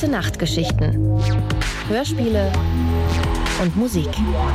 Gute Nachtgeschichten, Hörspiele und Musik.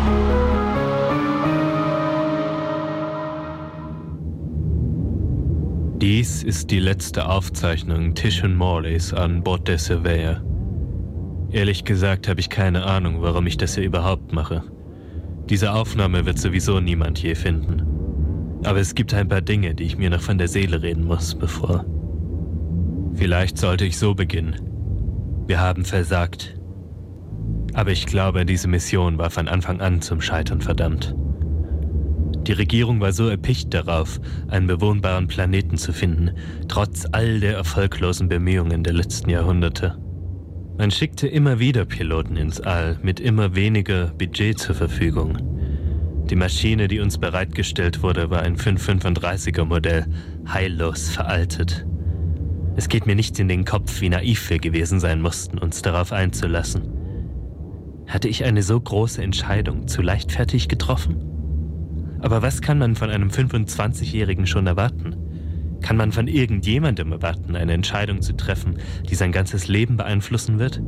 Dies ist die letzte Aufzeichnung Tishon Morleys an Bord der Surveyor. Ehrlich gesagt habe ich keine Ahnung, warum ich das hier überhaupt mache. Diese Aufnahme wird sowieso niemand je finden. Aber es gibt ein paar Dinge, die ich mir noch von der Seele reden muss, bevor... Vielleicht sollte ich so beginnen. Wir haben versagt. Aber ich glaube, diese Mission war von Anfang an zum Scheitern verdammt. Die Regierung war so erpicht darauf, einen bewohnbaren Planeten zu finden, trotz all der erfolglosen Bemühungen der letzten Jahrhunderte. Man schickte immer wieder Piloten ins All mit immer weniger Budget zur Verfügung. Die Maschine, die uns bereitgestellt wurde, war ein 535er Modell, heillos veraltet. Es geht mir nicht in den Kopf, wie naiv wir gewesen sein mussten, uns darauf einzulassen. Hatte ich eine so große Entscheidung zu leichtfertig getroffen? Aber was kann man von einem 25-Jährigen schon erwarten? Kann man von irgendjemandem erwarten, eine Entscheidung zu treffen, die sein ganzes Leben beeinflussen wird?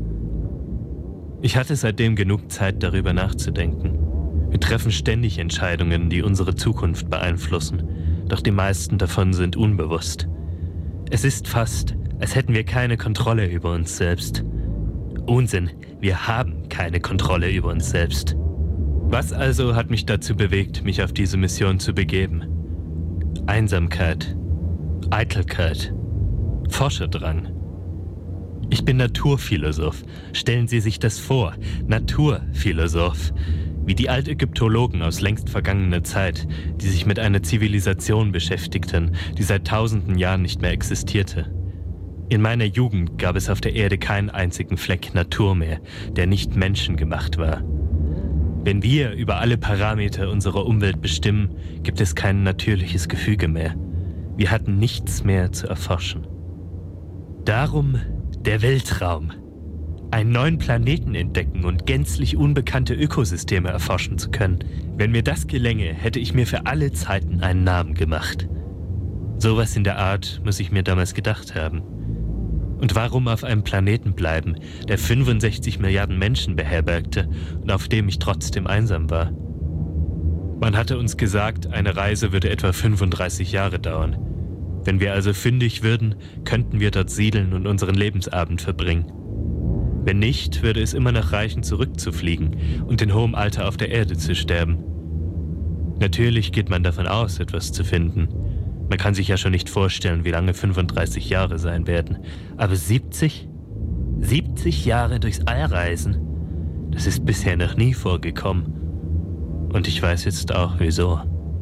Ich hatte seitdem genug Zeit, darüber nachzudenken. Wir treffen ständig Entscheidungen, die unsere Zukunft beeinflussen, doch die meisten davon sind unbewusst. Es ist fast, als hätten wir keine Kontrolle über uns selbst. Unsinn, wir haben keine Kontrolle über uns selbst. Was also hat mich dazu bewegt, mich auf diese Mission zu begeben? Einsamkeit, Eitelkeit, Forscherdrang. Ich bin Naturphilosoph. Stellen Sie sich das vor, Naturphilosoph. Wie die Altägyptologen aus längst vergangener Zeit, die sich mit einer Zivilisation beschäftigten, die seit tausenden Jahren nicht mehr existierte. In meiner Jugend gab es auf der Erde keinen einzigen Fleck Natur mehr, der nicht menschengemacht war. Wenn wir über alle Parameter unserer Umwelt bestimmen, gibt es kein natürliches Gefüge mehr. Wir hatten nichts mehr zu erforschen. Darum der Weltraum. Einen neuen Planeten entdecken und gänzlich unbekannte Ökosysteme erforschen zu können. Wenn mir das gelänge, hätte ich mir für alle Zeiten einen Namen gemacht. Sowas in der Art muss ich mir damals gedacht haben. Und warum auf einem Planeten bleiben, der 65 Milliarden Menschen beherbergte und auf dem ich trotzdem einsam war? Man hatte uns gesagt, eine Reise würde etwa 35 Jahre dauern. Wenn wir also fündig würden, könnten wir dort siedeln und unseren Lebensabend verbringen. Wenn nicht, würde es immer noch reichen, zurückzufliegen und in hohem Alter auf der Erde zu sterben. Natürlich geht man davon aus, etwas zu finden. Man kann sich ja schon nicht vorstellen, wie lange 35 Jahre sein werden. Aber 70? 70 Jahre durchs All reisen? Das ist bisher noch nie vorgekommen. Und ich weiß jetzt auch, wieso.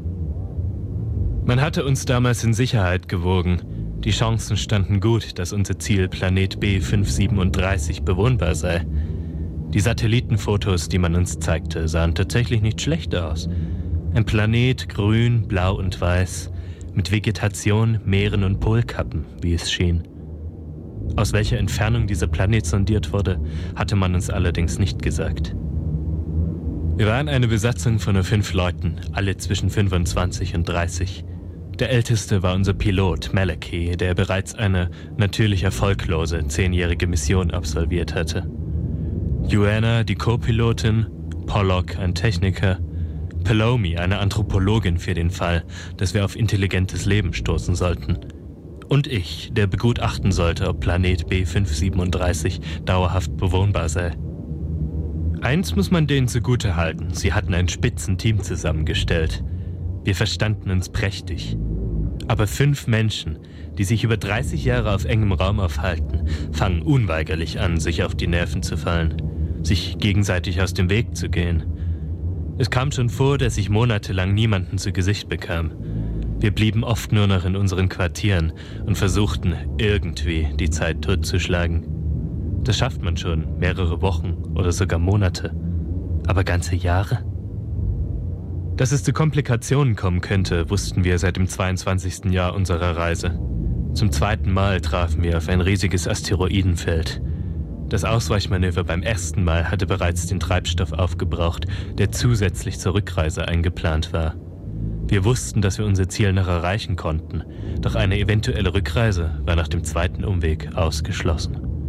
Man hatte uns damals in Sicherheit gewogen. Die Chancen standen gut, dass unser Ziel Planet B537 bewohnbar sei. Die Satellitenfotos, die man uns zeigte, sahen tatsächlich nicht schlecht aus. Ein Planet, grün, blau und weiß, mit Vegetation, Meeren und Polkappen, wie es schien. Aus welcher Entfernung dieser Planet sondiert wurde, hatte man uns allerdings nicht gesagt. Wir waren eine Besatzung von nur 5 Leuten, alle zwischen 25 und 30. Der älteste war unser Pilot, Malachi, der bereits eine natürlich erfolglose 10-jährige Mission absolviert hatte. Joanna, die Co-Pilotin, Pollock, ein Techniker, Palomi, eine Anthropologin für den Fall, dass wir auf intelligentes Leben stoßen sollten. Und ich, der begutachten sollte, ob Planet B537 dauerhaft bewohnbar sei. Eins muss man denen zugute halten, sie hatten ein Spitzenteam zusammengestellt. Wir verstanden uns prächtig. Aber 5 Menschen, die sich über 30 Jahre auf engem Raum aufhalten, fangen unweigerlich an, sich auf die Nerven zu fallen, sich gegenseitig aus dem Weg zu gehen. Es kam schon vor, dass ich monatelang niemanden zu Gesicht bekam. Wir blieben oft nur noch in unseren Quartieren und versuchten, irgendwie die Zeit totzuschlagen. Das schafft man schon, mehrere Wochen oder sogar Monate. Aber ganze Jahre? Dass es zu Komplikationen kommen könnte, wussten wir seit dem 22. Jahr unserer Reise. Zum 2. Mal trafen wir auf ein riesiges Asteroidenfeld. Das Ausweichmanöver beim ersten Mal hatte bereits den Treibstoff aufgebraucht, der zusätzlich zur Rückreise eingeplant war. Wir wussten, dass wir unser Ziel noch erreichen konnten, doch eine eventuelle Rückreise war nach dem 2. Umweg ausgeschlossen.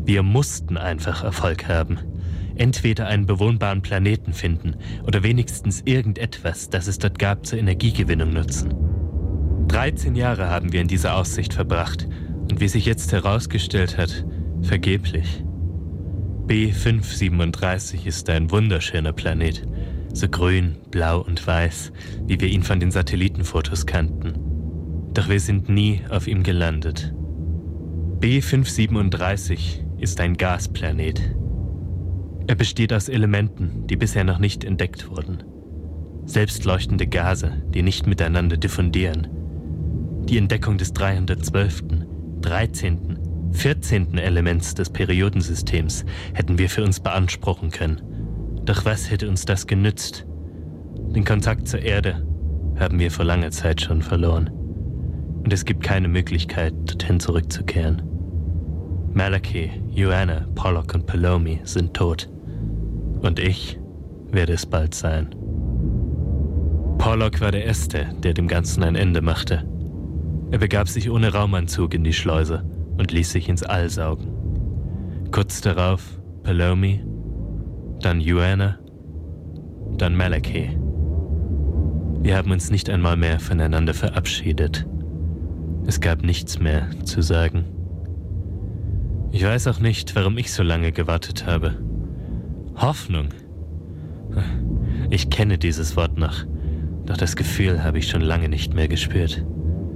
Wir mussten einfach Erfolg haben. Entweder einen bewohnbaren Planeten finden oder wenigstens irgendetwas, das es dort gab, zur Energiegewinnung nutzen. 13 Jahre haben wir in dieser Aussicht verbracht und wie sich jetzt herausgestellt hat, vergeblich. B537 ist ein wunderschöner Planet, so grün, blau und weiß, wie wir ihn von den Satellitenfotos kannten. Doch wir sind nie auf ihm gelandet. B537 ist ein Gasplanet. Er besteht aus Elementen, die bisher noch nicht entdeckt wurden. Selbstleuchtende Gase, die nicht miteinander diffundieren. Die Entdeckung des 312., 13., 14. Elements des Periodensystems hätten wir für uns beanspruchen können. Doch was hätte uns das genützt? Den Kontakt zur Erde haben wir vor langer Zeit schon verloren. Und es gibt keine Möglichkeit, dorthin zurückzukehren. Malachi, Joanna, Pollock und Palomi sind tot. Und ich werde es bald sein. Pollock war der Erste, der dem Ganzen ein Ende machte. Er begab sich ohne Raumanzug in die Schleuse und ließ sich ins All saugen. Kurz darauf Palomi, dann Joanna, dann Malachi. Wir haben uns nicht einmal mehr voneinander verabschiedet. Es gab nichts mehr zu sagen. Ich weiß auch nicht, warum ich so lange gewartet habe. Hoffnung. Ich kenne dieses Wort noch, doch das Gefühl habe ich schon lange nicht mehr gespürt.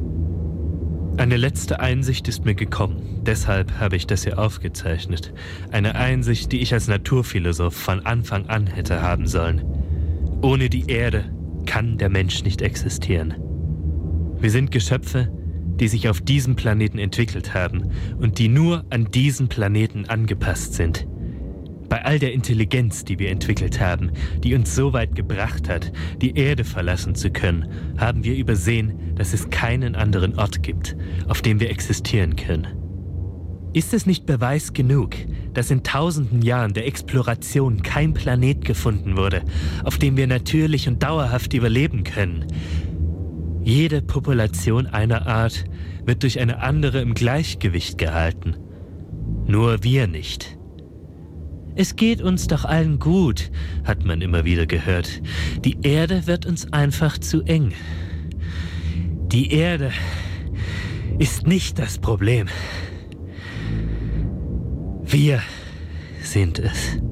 Eine letzte Einsicht ist mir gekommen, deshalb habe ich das hier aufgezeichnet. Eine Einsicht, die ich als Naturphilosoph von Anfang an hätte haben sollen. Ohne die Erde kann der Mensch nicht existieren. Wir sind Geschöpfe, die sich auf diesem Planeten entwickelt haben und die nur an diesen Planeten angepasst sind. Bei all der Intelligenz, die wir entwickelt haben, die uns so weit gebracht hat, die Erde verlassen zu können, haben wir übersehen, dass es keinen anderen Ort gibt, auf dem wir existieren können. Ist es nicht Beweis genug, dass in tausenden Jahren der Exploration kein Planet gefunden wurde, auf dem wir natürlich und dauerhaft überleben können? Jede Population einer Art wird durch eine andere im Gleichgewicht gehalten. Nur wir nicht. Es geht uns doch allen gut, hat man immer wieder gehört. Die Erde wird uns einfach zu eng. Die Erde ist nicht das Problem. Wir sind es.